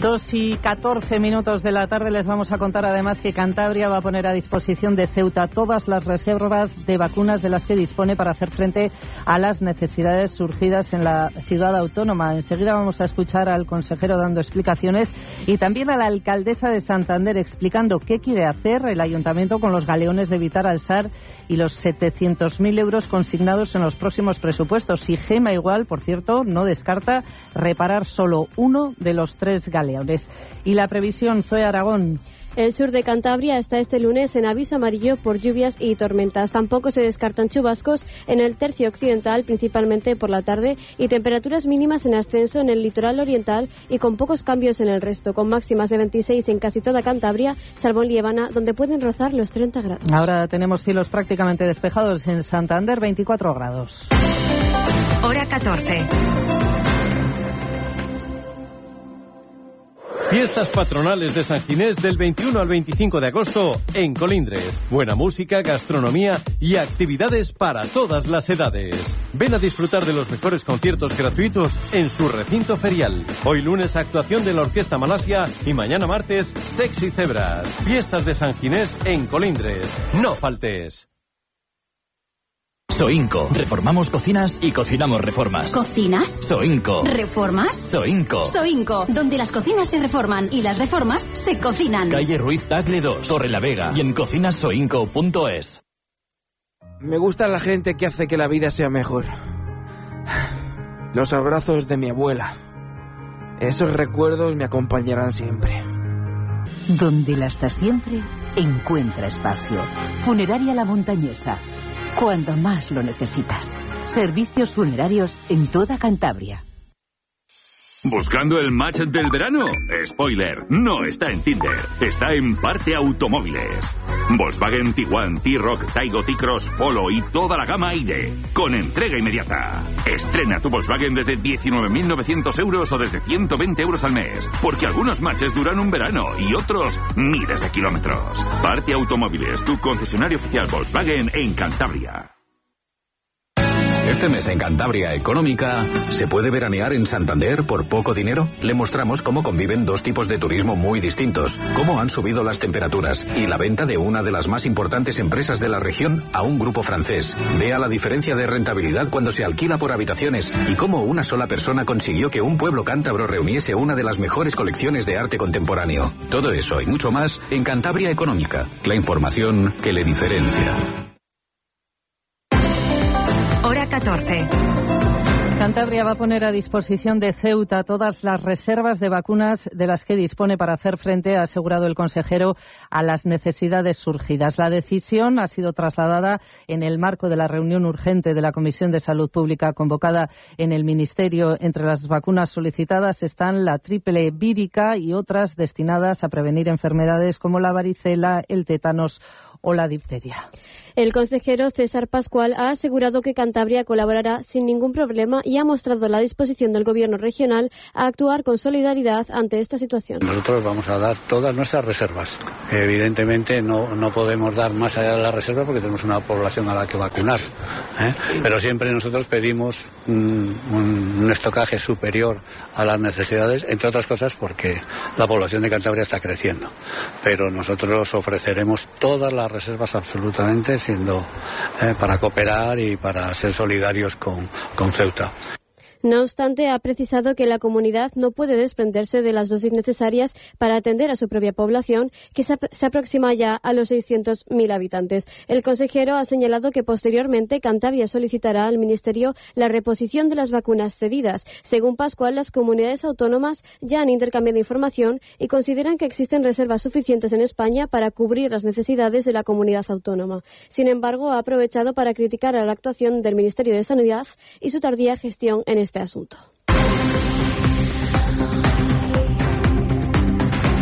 2:14 de la tarde. Les vamos a contar además que Cantabria va a poner a disposición de Ceuta todas las reservas de vacunas de las que dispone para hacer frente a las necesidades surgidas en la ciudad autónoma. Enseguida vamos a escuchar al consejero dando explicaciones y también a la alcaldesa de Santander explicando qué quiere hacer el ayuntamiento con los galeones de Vitar al Sar y los 700.000 euros consignados en los próximos presupuestos. Y Gema igual, por cierto, no descarta reparar solo uno de los 3 galeones. Y la previsión, Zoe Aragón. El sur de Cantabria está este lunes en aviso amarillo por lluvias y tormentas. Tampoco se descartan chubascos en el tercio occidental, principalmente por la tarde, y temperaturas mínimas en ascenso en el litoral oriental y con pocos cambios en el resto, con máximas de 26 en casi toda Cantabria, salvo en Liébana, donde pueden rozar los 30 grados. Ahora tenemos cielos prácticamente despejados en Santander, 24 grados. Hora 14. Fiestas patronales de San Ginés del 21 al 25 de agosto en Colindres. Buena música, gastronomía y actividades para todas las edades. Ven a disfrutar de los mejores conciertos gratuitos en su recinto ferial. Hoy lunes actuación de la Orquesta Malasia y mañana martes Sexy Cebras. Fiestas de San Ginés en Colindres. No faltes. Soinco. Reformamos cocinas y cocinamos reformas. ¿Cocinas? Soinco. ¿Reformas? Soinco. Soinco, donde las cocinas se reforman y las reformas se cocinan. Calle Ruiz Tagle 2, Torrelavega y en cocinasoinco.es. Me gusta la gente que hace que la vida sea mejor. Los abrazos de mi abuela. Esos recuerdos me acompañarán siempre. Donde la está siempre, encuentra espacio. Funeraria La Montañesa. Cuando más lo necesitas. Servicios funerarios en toda Cantabria. ¿Buscando el match del verano? Spoiler, no está en Tinder, está en Parte Automóviles. Volkswagen Tiguan, T-Roc, Taigo, T-Cross, Polo y toda la gama ID, con entrega inmediata. Estrena tu Volkswagen desde 19.900 euros o desde 120 euros al mes, porque algunos matches duran un verano y otros miles de kilómetros. Parte Automóviles, tu concesionario oficial Volkswagen en Cantabria. Este mes en Cantabria Económica, ¿se puede veranear en Santander por poco dinero? Le mostramos cómo conviven dos tipos de turismo muy distintos, cómo han subido las temperaturas y la venta de una de las más importantes empresas de la región a un grupo francés. Vea la diferencia de rentabilidad cuando se alquila por habitaciones y cómo una sola persona consiguió que un pueblo cántabro reuniese una de las mejores colecciones de arte contemporáneo. Todo eso y mucho más en Cantabria Económica, la información que le diferencia. Hora 14. Cantabria va a poner a disposición de Ceuta todas las reservas de vacunas de las que dispone para hacer frente, ha asegurado el consejero, a las necesidades surgidas. La decisión ha sido trasladada en el marco de la reunión urgente de la Comisión de Salud Pública convocada en el Ministerio. Entre las vacunas solicitadas están la triple vírica y otras destinadas a prevenir enfermedades como la varicela, el tétanos o la difteria. El consejero César Pascual ha asegurado que Cantabria colaborará sin ningún problema y ha mostrado la disposición del Gobierno regional a actuar con solidaridad ante esta situación. Nosotros vamos a dar todas nuestras reservas. Evidentemente no podemos dar más allá de la reserva porque tenemos una población a la que vacunar, pero siempre nosotros pedimos un estocaje superior a las necesidades, entre otras cosas porque la población de Cantabria está creciendo. Pero nosotros ofreceremos todas las reservas absolutamente, siendo para cooperar y para ser solidarios con Ceuta. No obstante, ha precisado que la comunidad no puede desprenderse de las dosis necesarias para atender a su propia población, que se aproxima ya a los 600.000 habitantes. El consejero ha señalado que posteriormente Cantabria solicitará al Ministerio la reposición de las vacunas cedidas. Según Pascual, las comunidades autónomas ya han intercambiado información y consideran que existen reservas suficientes en España para cubrir las necesidades de la comunidad autónoma. Sin embargo, ha aprovechado para criticar a la actuación del Ministerio de Sanidad y su tardía gestión en este asunto.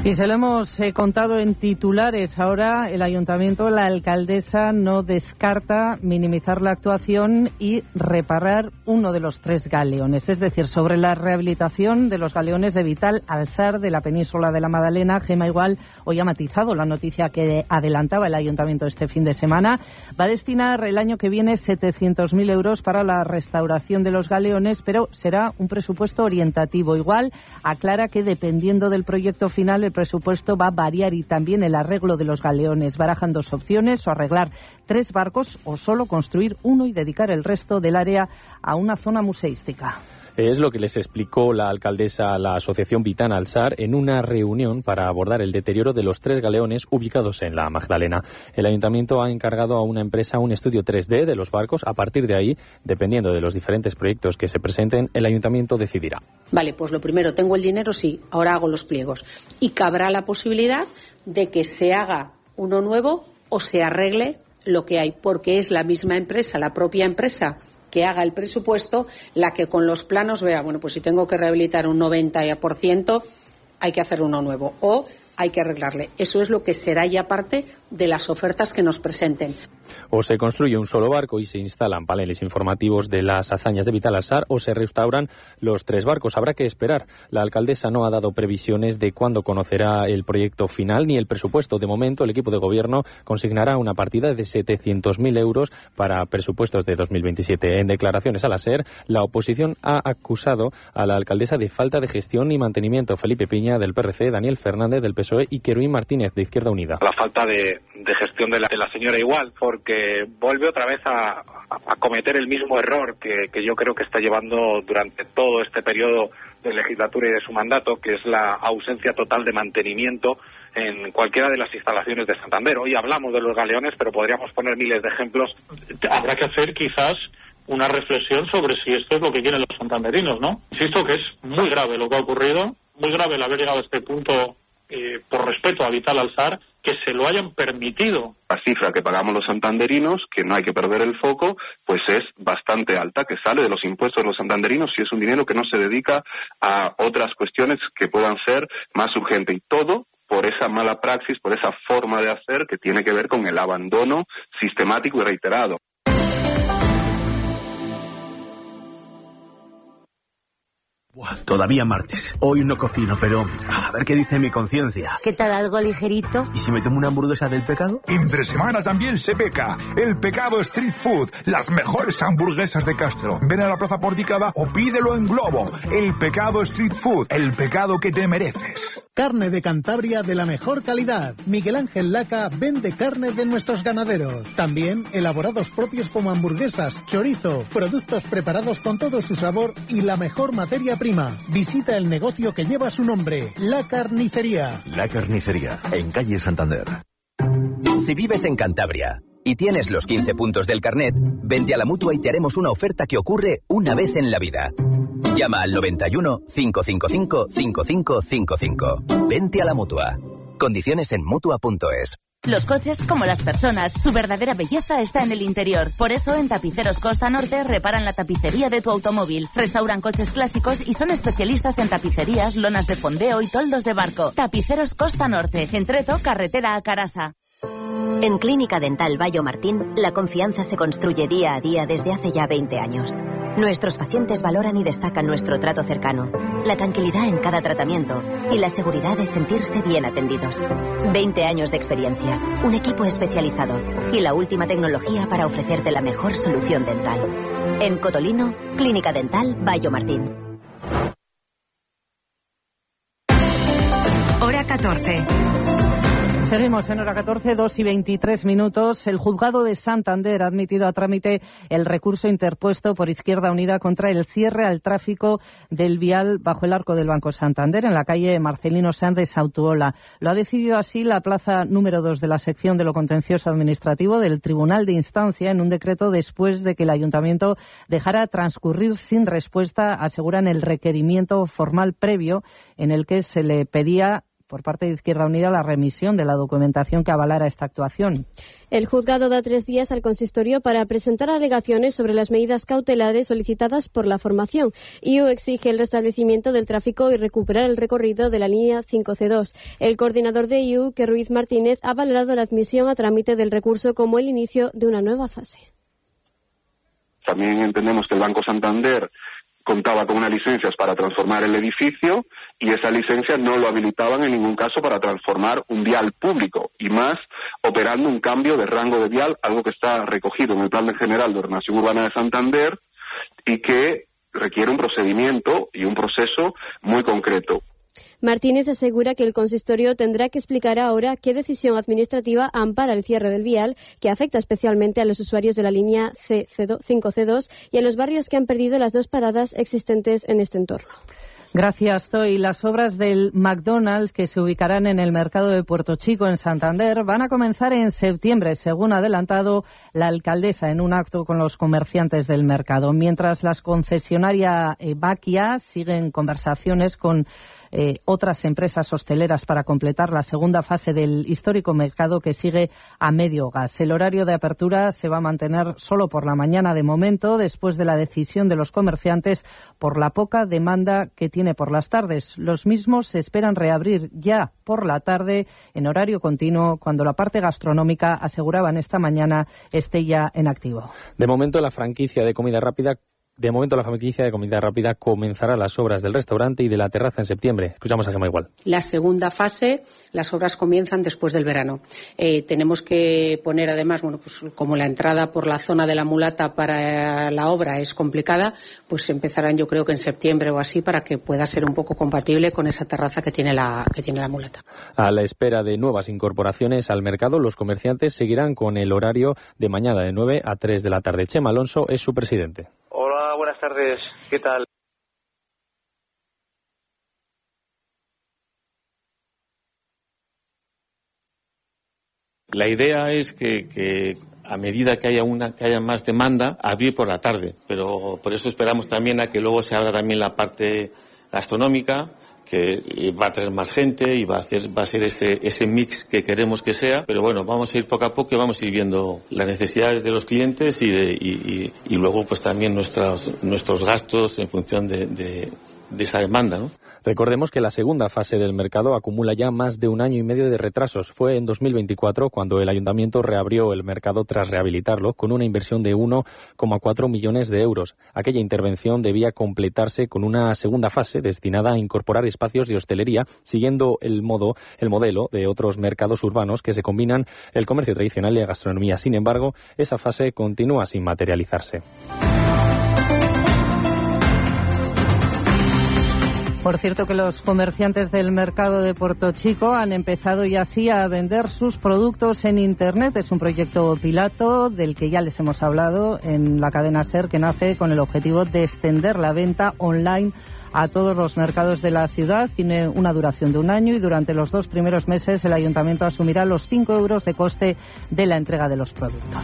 Y se lo hemos contado en titulares. Ahora el ayuntamiento, la alcaldesa, no descarta minimizar la actuación y reparar uno de los 3 galeones. Es decir, sobre la rehabilitación de los galeones de Vital Alsar de la península de la Madalena, Gema Igual hoy ha matizado la noticia que adelantaba el ayuntamiento este fin de semana. Va a destinar el año que viene 700.000 euros para la restauración de los galeones, pero será un presupuesto orientativo. Igual aclara que dependiendo del proyecto final, el presupuesto va a variar y también el arreglo de los galeones. Barajan 2 opciones: o arreglar 3 barcos o solo construir uno y dedicar el resto del área a una zona museística. Es lo que les explicó la alcaldesa a la asociación Vital Alsar en una reunión para abordar el deterioro de los 3 galeones ubicados en la Magdalena. El ayuntamiento ha encargado a una empresa un estudio 3D de los barcos. A partir de ahí, dependiendo de los diferentes proyectos que se presenten, el ayuntamiento decidirá. Vale, pues lo primero, tengo el dinero, sí, ahora hago los pliegos. Y cabrá la posibilidad de que se haga uno nuevo o se arregle lo que hay, porque es la misma empresa, la propia empresa que haga el presupuesto, la que con los planos vea, bueno, pues si tengo que rehabilitar un 90%, hay que hacer uno nuevo o hay que arreglarle. Eso es lo que será ya parte de las ofertas que nos presenten. O se construye un solo barco y se instalan paneles informativos de las hazañas de Vital Alsar, o se restauran los 3 barcos. Habrá que esperar. La alcaldesa no ha dado previsiones de cuándo conocerá el proyecto final ni el presupuesto. De momento, el equipo de gobierno consignará una partida de 700.000 euros para presupuestos de 2027. En declaraciones a la SER, la oposición ha acusado a la alcaldesa de falta de gestión y mantenimiento. Felipe Piña, del PRC, Daniel Fernández, del PSOE, y Querubín Martínez, de Izquierda Unida. La falta de gestión de la señora Igual, porque vuelve otra vez a cometer el mismo error que yo creo que está llevando durante todo este periodo de legislatura y de su mandato, que es la ausencia total de mantenimiento en cualquiera de las instalaciones de Santander. Hoy hablamos de los galeones, pero podríamos poner miles de ejemplos. Habrá que hacer quizás una reflexión sobre si esto es lo que quieren los santanderinos, ¿no? Insisto que es muy grave lo que ha ocurrido, muy grave el haber llegado a este punto por respeto a Vital Alsar, que se lo hayan permitido. La cifra que pagamos los santanderinos, que no hay que perder el foco, pues es bastante alta, que sale de los impuestos de los santanderinos y es un dinero que no se dedica a otras cuestiones que puedan ser más urgentes. Y todo por esa mala praxis, por esa forma de hacer que tiene que ver con el abandono sistemático y reiterado. Todavía martes. Hoy no cocino, pero a ver qué dice mi conciencia. ¿Qué tal, algo ligerito? ¿Y si me tomo una hamburguesa del pecado? Entre semana también se peca. El Pecado Street Food. Las mejores hamburguesas de Castro. Ven a la Plaza Porticada o pídelo en Globo. El Pecado Street Food. El pecado que te mereces. Carne de Cantabria de la mejor calidad. Miguel Ángel Laca vende carne de nuestros ganaderos. También elaborados propios como hamburguesas, chorizo, productos preparados con todo su sabor y la mejor materia prima. Visita el negocio que lleva su nombre, La Carnicería. La Carnicería, en calle Santander. Si vives en Cantabria y tienes los 15 puntos del carnet, vente a la Mutua y te haremos una oferta que ocurre una vez en la vida. Llama al 91 555 5555. Vente a la Mutua. Condiciones en Mutua.es. Los coches, como las personas, su verdadera belleza está en el interior. Por eso, en Tapiceros Costa Norte reparan la tapicería de tu automóvil, restauran coches clásicos y son especialistas en tapicerías, lonas de fondeo y toldos de barco. Tapiceros Costa Norte, en Treto, carretera a Carasa. En Clínica Dental Bayo Martín, la confianza se construye día a día desde hace ya 20 años. Nuestros pacientes valoran y destacan nuestro trato cercano, la tranquilidad en cada tratamiento y la seguridad de sentirse bien atendidos. 20 años de experiencia, un equipo especializado y la última tecnología para ofrecerte la mejor solución dental. En Cotolino, Clínica Dental Bayo Martín. Hora 14. Seguimos en hora 14, 2 y 23 minutos. El juzgado de Santander ha admitido a trámite el recurso interpuesto por Izquierda Unida contra el cierre al tráfico del vial bajo el arco del Banco Santander en la calle Marcelino Sanz de Sautuola. Lo ha decidido así la plaza número 2 de la sección de lo contencioso administrativo del Tribunal de Instancia en un decreto después de que el Ayuntamiento dejara transcurrir sin respuesta, aseguran, el requerimiento formal previo en el que se le pedía por parte de Izquierda Unida la remisión de la documentación que avalara esta actuación. El juzgado da 3 días al consistorio para presentar alegaciones sobre las medidas cautelares solicitadas por la formación. IU exige el restablecimiento del tráfico y recuperar el recorrido de la línea 5C2. El coordinador de IU, que Ruiz Martínez, ha valorado la admisión a trámite del recurso como el inicio de una nueva fase. También entendemos que el Banco Santander contaba con unas licencias para transformar el edificio y esa licencia no lo habilitaban en ningún caso para transformar un vial público y más operando un cambio de rango de vial, algo que está recogido en el Plan General de Ordenación Urbana de Santander y que requiere un procedimiento y un proceso muy concreto. Martínez asegura que el consistorio tendrá que explicar ahora qué decisión administrativa ampara el cierre del vial, que afecta especialmente a los usuarios de la línea 5C2 y a los barrios que han perdido las 2 paradas existentes en este entorno. Gracias, Toy. Las obras del McDonald's, que se ubicarán en el mercado de Puerto Chico, en Santander, van a comenzar en septiembre, según ha adelantado la alcaldesa en un acto con los comerciantes del mercado. Mientras las concesionarias Baquia siguen conversaciones con otras empresas hosteleras para completar la segunda fase del histórico mercado que sigue a medio gas. El horario de apertura se va a mantener solo por la mañana de momento, después de la decisión de los comerciantes por la poca demanda que tiene por las tardes. Los mismos se esperan reabrir ya por la tarde en horario continuo, cuando la parte gastronómica, aseguraban esta mañana, esté ya en activo. De momento la franquicia de comida rápida comenzará las obras del restaurante y de la terraza en septiembre. Escuchamos a Gemma Igual. La segunda fase, las obras comienzan después del verano. Tenemos que poner además, pues como la entrada por la zona de la Mulata para la obra es complicada, pues empezarán yo creo que en septiembre o así, para que pueda ser un poco compatible con esa terraza que tiene la Mulata. A la espera de nuevas incorporaciones al mercado, los comerciantes seguirán con el horario de mañana de 9 a 3 de la tarde. Chema Alonso es su presidente. Hola, buenas tardes. ¿Qué tal? La idea es que a medida que haya más demanda, abrir por la tarde. Pero por eso esperamos también a que luego se abra también la parte gastronómica, que va a traer más gente y va a ser ese mix que queremos que sea. Pero bueno, vamos a ir poco a poco y vamos a ir viendo las necesidades de los clientes y luego pues también nuestros gastos en función de esa demanda, ¿no? Recordemos que la segunda fase del mercado acumula ya más de 1 año y medio de retrasos. Fue en 2024 cuando el ayuntamiento reabrió el mercado tras rehabilitarlo con una inversión de 1,4 millones de euros. Aquella intervención debía completarse con una segunda fase destinada a incorporar espacios de hostelería, siguiendo el modelo de otros mercados urbanos que se combinan el comercio tradicional y la gastronomía. Sin embargo, esa fase continúa sin materializarse. Por cierto, que los comerciantes del mercado de Puerto Chico han empezado ya así a vender sus productos en Internet. Es un proyecto piloto del que ya les hemos hablado en la cadena SER, que nace con el objetivo de extender la venta online a todos los mercados de la ciudad. Tiene una duración de 1 año y durante los 2 primeros meses el ayuntamiento asumirá los 5 euros de coste de la entrega de los productos.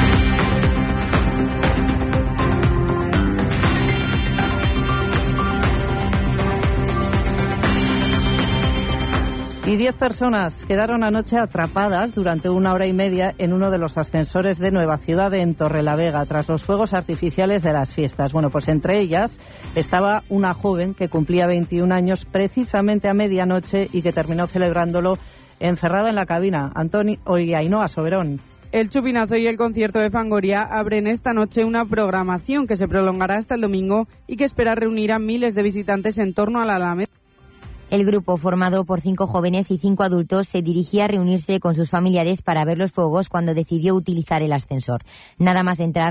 Y 10 personas quedaron anoche atrapadas durante 1 hora y media en uno de los ascensores de Nueva Ciudad, en Torrelavega, tras los fuegos artificiales de las fiestas. Bueno, pues entre ellas estaba una joven que cumplía 21 años precisamente a medianoche y que terminó celebrándolo encerrada en la cabina. Ainhoa Soberón. El chupinazo y el concierto de Fangoria abren esta noche una programación que se prolongará hasta el domingo y que espera reunir a miles de visitantes en torno a la Alameda. El grupo, formado por 5 jóvenes y 5 adultos, se dirigía a reunirse con sus familiares para ver los fuegos cuando decidió utilizar el ascensor. Nada más entrar,